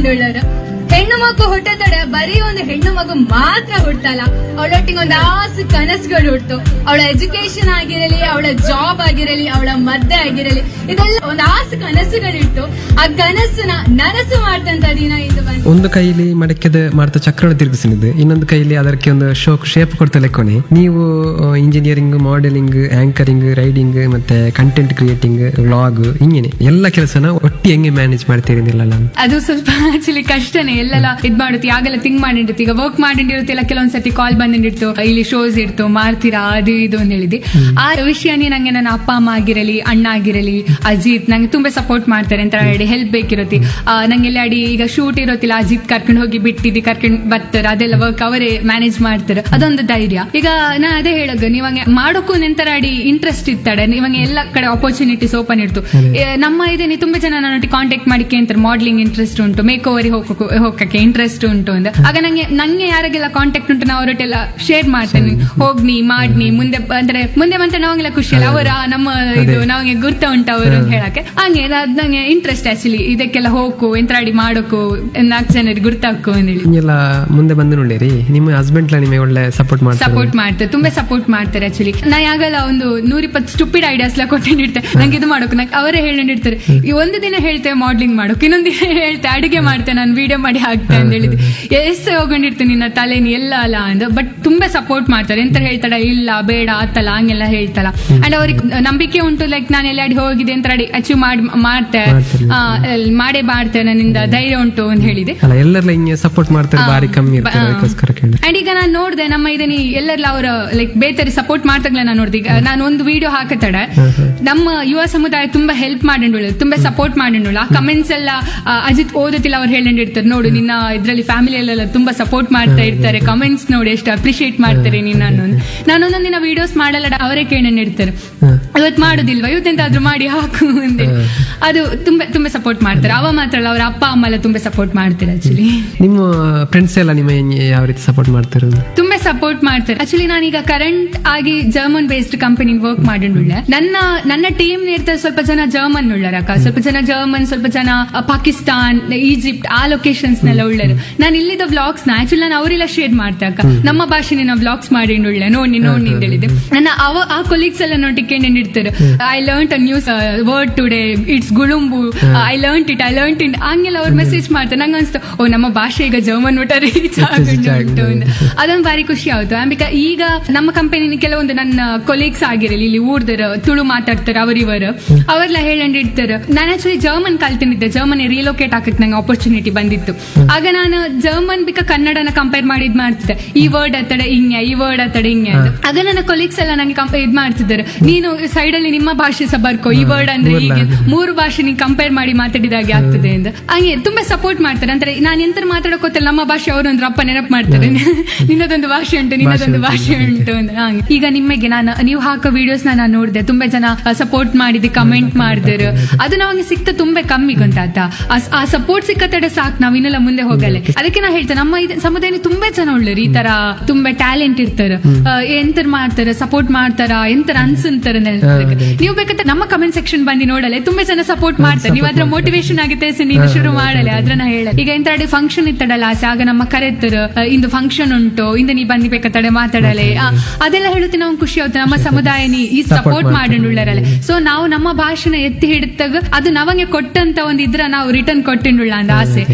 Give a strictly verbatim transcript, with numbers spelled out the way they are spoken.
ಆಪುಂಡುಳ್ಳರು. ಹೆಣ್ಣು ಮಗು ಹುಟ್ಟತಡೆ ಬರೀ ಒಂದು ಹೆಣ್ಣು ಮಗು ಮಾತ್ರ ಹುಟ್ಟಲ್ಲ, ಅವಳೊಟ್ಟಿಗೆ ಒಂದು ಆಸು ಕನಸುಗಳು ಹುಟ್ಟು. ಅವಳ ಎಜುಕೇಶನ್ ಆಗಿರಲಿ, ಅವಳ ಜಾಬ್ ಆಗಿರಲಿ, ಅವಳ ಮದ್ದೆ ಆಗಿರಲಿ, ಇದೆಲ್ಲ ಒಂದು ಆಸು ಕನಸುಗಳಿಟ್ಟು ಆ ಕನಸನ್ನ ನನಸು ಮಾಡ್ತಂತ ದಿನ ಇದು ಬಂತು. ಒಂದು ಕೈಲಿ ಮಡಕೆದ ಮಾಡ್ತಾ ಚಕ್ರವನ್ನು ತಿರುಗಿಸಿದ್ದು, ಇನ್ನೊಂದು ಕೈಲಿ ಅದಕ್ಕೆ ಒಂದು ಶೋಕ್ ಶೇಪ್ ಕೊಡ್ತಾ ಲೆಕ್ಕನೆ. ನೀವು ಇಂಜಿನಿಯರಿಂಗ್, ಮಾಡೆಲಿಂಗ್, ಆಂಕರಿಂಗ್, ರೈಡಿಂಗ್ ಮತ್ತೆ ಕಂಟೆಂಟ್ ಕ್ರಿಯೇಟಿಂಗ್, ವ್ಲಾಗ್ ಹಿಂಗೇನೆ ಎಲ್ಲ ಕೆಲಸನ ಒಟ್ಟಿ ಹೆಂಗೆ ಮ್ಯಾನೇಜ್ ಮಾಡ್ತೀರಿ? ಅದು ಸ್ವಲ್ಪ ಆಕ್ಚುಲಿ ಕಷ್ಟನೇ. ಎಲ್ಲೆಲ್ಲ ಇದ್ ಮಾಡುತ್ತೆ, ಯಾಗೆಲ್ಲ ಥಿಂಕ್ ಮಾಡಿರ್ತಿ, ಈಗ ವರ್ಕ್ ಮಾಡಿರ್ತಿಲ್ಲ, ಕೆಲವೊಂದ್ಸತಿ ಕಾಲ್ ಬಂದಿರ್ತು, ಇಲ್ಲಿ ಶೋಸ್ ಇರ್ತು, ಮಾಡ್ತೀರಾ ಅದು ಇದು ಅಂತ ಹೇಳಿದ್ವಿ. ಆ ವಿಷಯನೇ ನಂಗೆ ನನ್ನ ಅಪ್ಪ ಅಮ್ಮ ಆಗಿರಲಿ, ಅಣ್ಣ ಆಗಿರಲಿ, ಅಜಿತ್ ನಂಗೆ ತುಂಬಾ ಸಪೋರ್ಟ್ ಮಾಡ್ತಾರೆ ಅಂತ ಹೇಳಿ ಹೆಲ್ಪ್ ಬೇಕಿರತಿ. ನಂಗೆಲ್ಲ ಅಡಿ ಈಗ ಶೂಟ್ ಇರೋತಿಲ್ಲ, ಅಜಿತ್ ಕರ್ಕೊಂಡು ಹೋಗಿ ಬಿಟ್ಟಿದ್ದಿ ಕರ್ಕೊಂಡ್ ಬರ್ತಾರೆ, ಅದೆಲ್ಲ ವರ್ಕ್ ಅವರೇ ಮ್ಯಾನೇಜ್ ಮಾಡ್ತಾರೆ, ಅದೊಂದು ಧೈರ್ಯ. ಈಗ ನಾ ಅದೇ ಹೇಳಗ, ನೀವಂಗೆ ಮಾಡೋಕ್ಕೂ ನಿಂತರ ಅಡಿ ಇಂಟ್ರೆಸ್ಟ್ ಇರ್ತಾಳೆ, ನೀವಂಗೆ ಎಲ್ಲ ಕಡೆ ಆಪರ್ಚುನಿಟೀಸ್ ಓಪನ್ ಇರ್ತು. ನಮ್ಮ ಇದೇನೆ ತುಂಬಾ ಜನ ನನ್ನೊಟ್ಟಿಗೆ ಕಾಂಟ್ಯಾಕ್ಟ್ ಮಾಡಿಕೆ ಅಂತಾರೆ, ಮಾಡ್ಲಿಂಗ್ ಇಂಟ್ರೆಸ್ಟ್ ಉಂಟು, ಮೇಕ್ ಓವರ್ ಹೋಗಕ್ಕೆ ಇಂಟ್ರೆಸ್ಟ್ ಉಂಟು ಅಂತ. ಆಗ ನಂಗೆ ನಂಗೆ ಯಾರಿಗೆಲ್ಲ ಕಾಂಟ್ಯಾಕ್ಟ್ ಉಂಟು ನಾವು ಅವರೊಟ್ಟೆಲ್ಲ ಶೇರ್ ಮಾಡ್ತೇನೆ, ಹೋಗ್ನಿ ಮಾಡ್ನಿ ಮುಂದೆ ಅಂದ್ರೆ ಮುಂದೆ ಬಂತ ನಾವಂಗೆಲ್ಲ ಖುಷಿ ಅಲ್ಲ, ಅವರ ನಮ್ಮ ಇದು ನಾವಂಗೆ ಗುರ್ತ ಉಂಟು ಅವರು ಅಂತ ಹೇಳಕ್ಕೆ. ಹಂಗೆ ಅದ್ ನಂಗೆ ಇಂಟ್ರೆಸ್ಟ್ ಆಕ್ಚುಲಿ, ಇದಕ್ಕೆಲ್ಲ ಹೋಗು ಎಂತ್ರಾಡಿ ಮಾಡೋಕು, ನಾಲ್ಕು ಜನರಿಗೆ ಗುರ್ತಾಕು ಅಂತೇಳಿ. ಮುಂದೆ ಬಂದು ನೋಡಿರಿ ನಿಮ್ಮ ಹಸ್ಬೆಂಡ್ ನಿಮಗೆ ಒಳ್ಳೆ ಸಪೋರ್ಟ್ ಮಾಡ್ತಾರೆ, ಸಪೋರ್ಟ್ ಮಾಡ್ತಾರೆ, ತುಂಬಾ ಸಪೋರ್ಟ್ ಮಾಡ್ತಾರೆ ಆಕ್ಚುಲಿ. ನಾ ಯಾಗಲ್ಲ ಒಂದು ನೂರಿಪ್ಪತ್ತು ಸ್ಟುಪಿಡ್ ಐಡಿಯಾಸ್ ಎಲ್ಲ ಕೊಟ್ಟಿರ್ತಾರೆ ನಂಗೆ, ಇದು ಮಾಡೋಕೆ ನಂಗೆ ಅವರೇ ಹೇಳಿರ್ತಾರೆ. ಈ ಒಂದು ದಿನ ಹೇಳ್ತೇವೆ ಮಾಡ್ಲಿಂಗ್ ಮಾಡೋಕೆ, ಇನ್ನೊಂದು ದಿನ ಹೇಳ್ತೆ ಅಡಿಗೆ ಮಾಡ್ತೇನೆ, ನಾನು ವಿಡಿಯೋ ಮಾಡಿ ಹಾಕ್ತೆ ಅಂತ ಹೇಳಿದ್ವಿ. ಎಷ್ಟು ಹೋಗೊಂಡಿರ್ತೀನಿ ನಿನ್ನ ತಲೆ ನೀ ಎಲ್ಲ ಅಲ್ಲ ಅಂತ. ಬಟ್ ತುಂಬಾ ಸಪೋರ್ಟ್ ಮಾಡ್ತಾರೆ, ಎಂತ ಹೇಳ್ತಾಳ ಇಲ್ಲ ಬೇಡ ಆತಲ್ಲ ಹಂಗೆಲ್ಲ ಹೇಳ್ತಾಳ. ಅಂಡ್ ಅವ್ರಿಗೆ ನಂಬಿಕೆ ಉಂಟು, ಲೈಕ್ ನಾನು ಎಲ್ಲ ಅಡಿ ಹೋಗಿದೆ ಅಂತ ಅಚೀವ್ ಮಾಡಿ ಮಾಡ್ತೆ, ಮಾಡೇ ಮಾಡ್ತೇನೆ, ನನ್ನಿಂದ ಧೈರ್ಯ ಉಂಟು ಅಂತ ಹೇಳಿದೆ. ಎಲ್ಲರೆಲ್ಲ ಹಿಂಗೆ ಸಪೋರ್ಟ್ ಮಾಡ್ತಾರೆ, ಬಾರಿ ಕಮ್ಮಿ. ಅಂಡ್ ಈಗ ನಾನು ನೋಡ್ದೆ ನಮ್ಮ ಇದನ್ನ ಎಲ್ಲರೆಲ್ಲ ಅವ್ರ ಲೈಕ್ ಬೇತರಿ ಸಪೋರ್ಟ್ ಮಾಡ್ತಾಗಲ ನಾನು ನೋಡ್ದೆ. ಈಗ ನಾನು ಒಂದು ವಿಡಿಯೋ ಹಾಕತಡ ನಮ್ಮ ಯುವ ಸಮುದಾಯ ತುಂಬಾ ಹೆಲ್ಪ್ ಮಾಡಿಂಡುಳು, ತುಂಬಾ ಸಪೋರ್ಟ್ ಮಾಡಿಂಡುಳು. ಆ ಕಮೆಂಟ್ಸ್ ಎಲ್ಲ ಅಜಿತ್ ಓದತಿಲ್ಲ ಅವ್ರು ಹೇಳಿರ್ತಾರೆ, ನೋಡು ನಿನ್ನ ಇದ್ರಲ್ಲಿ ಫ್ಯಾಮಿಲಿಯಲ್ಲೆಲ್ಲ ತುಂಬಾ ಸಪೋರ್ಟ್ ಮಾಡ್ತಾ ಇರ್ತಾರೆ, ಕಮೆಂಟ್ಸ್ ನೋಡಿ ಎಷ್ಟು ಅಪ್ರಿಶಿಯೇಟ್ ಮಾಡ್ತಾರೆ ನೀನು. ನಾನು ಒಂದೊಂದಿನ ವಿಡಿಯೋಸ್ ಮಾಡಲ್ಲ, ಅವರೇ ಕೇಳಿರ್ತಾರೆ ಇವತ್ತು ಮಾಡುದಿಲ್ವಾ, ಇವತ್ತೆಂತಾದ್ರೂ ಮಾಡಿ ಹಾಕು ಅಂತ. ಅದು ತುಂಬಾ ತುಂಬಾ ಸಪೋರ್ಟ್ ಮಾಡ್ತಾರೆ. ಅವ ಮಾತ್ರ ಅಲ್ಲ, ಅವ್ರ ಅಪ್ಪ ಅಮ್ಮ ಎಲ್ಲ ತುಂಬಾ ಸಪೋರ್ಟ್ ಮಾಡ್ತಾರೆ ಆಕ್ಚುಲಿ. ನಿಮ್ಮ ಫ್ರೆಂಡ್ಸ್ ಎಲ್ಲ ನಿಮ್ಮ ಯಾವ ರೀತಿ ಸಪೋರ್ಟ್ ಮಾಡ್ತಾರೆ? ತುಂಬಾ ಸಪೋರ್ಟ್ ಮಾಡ್ತಾರೆ ಆಕ್ಚುಲಿ. ನಾನೀಗ ಕರೆಂಟ್ ಆಗಿ ಜರ್ಮನ್ ಬೇಸ್ಡ್ ಕಂಪನಿ ವರ್ಕ್ ಮಾಡಿಂಡುಳ್ಳೆ. ನನ್ನ ನನ್ನ ಟೀಮ್ ಇರ್ತಾರೆ ಸ್ವಲ್ಪ ಜನ ಜರ್ಮನ್ ಉಳ್ಳರಕ್ಕ, ಸ್ವಲ್ಪ ಜನ ಜರ್ಮನ್, ಸ್ವಲ್ಪ ಜನ ಪಾಕಿಸ್ತಾನ್, ಈಜಿಪ್ಟ್ ಆ ಲೊಕೇಶನ್ಸ್ ನೆಲ್ಲ ಉಳ್ಳರು. ನಾನು ಇಲ್ಲಿದ್ದ ವ್ಲಾಗ್ಸ್ ನ ಆಕ್ಚುಲಿ ನಾನು ಅವರೆಲ್ಲ ಶೇರ್ ಮಾಡ್ತೆ ಅಕ್ಕ, ನಮ್ಮ ಭಾಷೆನ ನಾವು ವ್ಲಾಗ್ಸ್ ಮಾಡಿಂಡುಳ್ಳೆ, ನೋಡಿ ನೋಡಿ ಅಂತ ಹೇಳಿದೆ. ನನ್ನ ಅವ ಆ ಕೊಲೀಗ್ಸ್ ಎಲ್ಲ ನೋಟಿಕೊಂಡು ಇರ್ತಾರೆ, I learn a news word today, it's ಗುಳುಂಬು, I learn it I learn it ಹಂಗೆಲ್ಲ ಅವ್ರು ಮೆಸೇಜ್ ಮಾಡ್ತಾರೆ. ನಂಗೆ ಅನ್ಸ್ತು ಓ ನಮ್ಮ ಭಾಷೆ ಈಗ ಜರ್ಮನ್ ಊಟ ರೀಚ್ ಆಗುಂಟು. ಅದೊಂದು ಬಾರಿ ಖುಷಿ ಆಯ್ತು. ಬಿಕಾಸ್ ಈಗ ನಮ್ಮ ಕಂಪನಿ ಕೆಲವೊಂದು ನನ್ನ ಕೊಲೀಗ್ಸ್ ಆಗಿರಲಿ, ಇಲ್ಲಿ ಊರ್ದರ ತುಳು ಮಾತಾಡ್ತಾರೆ, ಅವರಿವರು ಅವರೆಲ್ಲ ಹೇಳಂಡಿರ್ತಾರೆ. ನಾನು ಆಕ್ಚುಲಿ ಜರ್ಮನ್ ಕಲ್ತಿದ್ದೆ, ಜರ್ಮನ್ ರೀಲೋಕೇಟ್ ಹಾಕಕ್ ನಂಗೆ ಆಪರ್ಚುನಿಟಿ ಬಂದಿತ್ತು. ಆಗ ನಾನು ಜರ್ಮನ್ ಬಿಕ ಕನ್ನಡನ ಕಂಪೇರ್ ಮಾಡಿ ಇದ್ ಮಾಡ್ತಿದ್ದೆ, ಈ ವರ್ಡ್ ಅತ್ತಡೆ ಹಿಂಗೆ, ಈ ವರ್ಡ್ ಅತ್ತಡೆ ಹಿಂಗೆ ಅಂತ. ಆಗ ನನ್ನ ಕೊಲೀಗ್ಸ್ ಎಲ್ಲ ನಂಗೆ ಇದ್ ಮಾಡ್ತಿದ್ದಾರೆ, ನೀನು ಸೈಡ್ ಅಲ್ಲಿ ನಿಮ್ಮ ಭಾಷೆ ಸಹ ಬರ್ಕೋ, ಈ ವರ್ಡ್ ಅಂದ್ರೆ ಹೀಗೆ, ಮೂರು ಭಾಷೆ ನೀನ್ ಕಂಪೇರ್ ಮಾಡಿ ಮಾತಾಡಿದಾಗೆ ಆಗ್ತದೆ ಅಂತ. ಹಂಗೆ ತುಂಬಾ ಸಪೋರ್ಟ್ ಮಾಡ್ತಾರೆ. ಅಂದ್ರೆ ನಾನು ಎಂತ ಮಾತಾಡೋಕೋತಿಲ್ಲ, ನಮ್ಮ ಭಾಷೆ ಅವರು ಒಂದು ಅಪ್ಪ ನೆನಪು ಮಾಡ್ತಾರೆ, ನಿನ್ನದೊಂದು ಭಾಷೆ ಉಂಟು, ನಿನ್ನದೊಂದು ಭಾಷೆ ಉಂಟು ಅಂತ. ಹಂಗೆ ಈಗ ನಿಮಗೆ ನಾನು ನೀವು ಹಾಕೋ ವಿಡಿಯೋಸ್ ನಾನು ನೋಡಿದೆ, ತುಂಬಾ ಜನ ಸಪೋರ್ಟ್ ಮಾಡಿದೆ, ಕಮೆಂಟ್ ಮಾಡಿದ್ರು. ಅದು ನಮಗೆ ಸಿಕ್ತ ತುಂಬಾ ಕಮ್ಮಿ ಗೊತ್ತಾತ. ಆ ಸಪೋರ್ಟ್ ಸಿಕ್ಕತ್ತಡೆ ಸಾಕು, ನಾವ್ ಇನ್ನೆಲ್ಲ ಮುಂದೆ ಹೋಗಲ್ಲ. ಅದಕ್ಕೆ ನಾ ಹೇಳ್ತೇನೆ, ನಮ್ಮ ಸಮುದಾಯ ತುಂಬಾ ಜನ ಉಳ್ಳರು, ಈ ತರ ತುಂಬಾ ಟ್ಯಾಲೆಂಟ್ ಇರ್ತಾರೆ, ಎಂತರ ಮಾಡ್ತಾರೆ, ಸಪೋರ್ಟ್ ಮಾಡ್ತಾರ, ಎಂತರ ಅನ್ಸಂತಾರ. ನೀವು ಬೇಕಾದ್ರೆ ನಮ್ಮ ಕಮೆಂಟ್ ಸೆಕ್ಷನ್ ಬಂದು ನೋಡಲ್ಲ, ತುಂಬಾ ಜನ ಸಪೋರ್ಟ್ ಮಾಡ್ತಾರೆ. ನೀವು ಅದ್ರ ಮೋಟಿವೇಶನ್ ಆಗುತ್ತೆ, ನೀನು ಶುರು ಮಾಡಲ್ಲ ಅದ್ರ ನಾ ಹೇಳ. ಈಗ ಎಂತ ಫಂಕ್ಷನ್ ಇತ್ತಡಲ್ಲ, ಆಗ ನಮ್ಮ ಕರೆತರು, ಇಂದು ಫಂಕ್ಷನ್ ಉಂಟು, ಇಂದ ನೀ ಬಂದಿ ಬೇಕಾದ್ರೆ ಮಾತಾಡಲೆ, ಅದೆಲ್ಲ ಹೇಳುತ್ತೆ ನಮ್ಗೆ ಖುಷಿ ಆಗುತ್ತೆ. ನಮ್ಮ ಸಮುದಾಯ ನೀ ಈ ಸಪೋರ್ಟ್ ಮಾಡಿಂಡುಳ್ಳರಲ್ಲ. ಸೊ ನಾವು ನಮ್ಮ ಭಾಷೆನ ಎತ್ತಿ ಹಿಡಿದಾಗ ಅದು ನಮಗೆ ಕೊಟ್ಟಂತ ಒಂದ್ ಇದ್ರ ನಾವು ರಿಟರ್ನ್ ಕೊಟ್ಟಿಂಡುಳ್ಳ ಅಂತ ಆಸೆ.